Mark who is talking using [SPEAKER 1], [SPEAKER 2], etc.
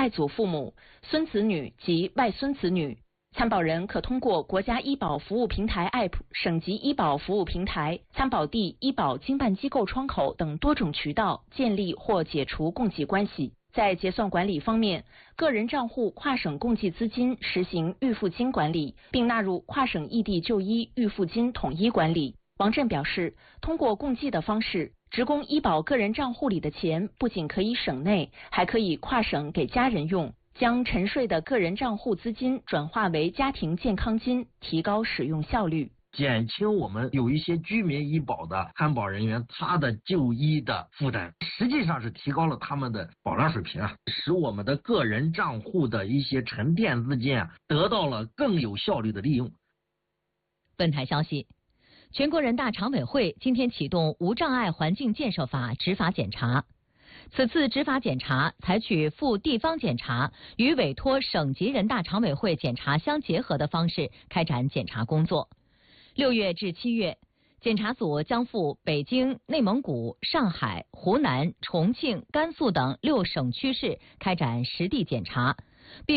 [SPEAKER 1] 外祖父母、孙子女及外孙子女。参保人可通过国家医保服务平台 App、省级医保服务平台、参保地医保经办机构窗口等多种渠道建立或解除共济关系。在结算管理方面，个人账户跨省共济资金实行预付金管理，并纳入跨省异地就医预付金统一管理。王震表示，通过共济的方式，职工医保个人账户里的钱不仅可以省内，还可以跨省给家人用，将沉睡的个人账户资金转化为家庭健康金，提高使用效率，
[SPEAKER 2] 减轻我们有一些居民医保的参保人员他的就医的负担，实际上是提高了他们的保障水平啊，使我们的个人账户的一些沉淀资金啊得到了更有效率的利用。
[SPEAKER 3] 本台消息，全国人大常委会今天启动无障碍环境建设法执法检查。此次执法检查采取赴地方检查与委托省级人大常委会检查相结合的方式开展检查工作。6月至7月，检查组将赴北京、内蒙古、上海、湖南、重庆、甘肃等6省区市开展实地检查，并